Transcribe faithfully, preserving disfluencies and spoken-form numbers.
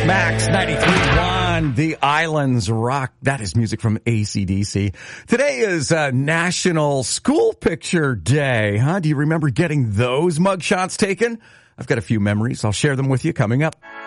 Max ninety-three point one, The Islands Rock. That is music from A C D C. Today is uh, National School Picture Day, huh? Do you remember getting those mugshots taken? I've got a few memories. I'll share them with you coming up.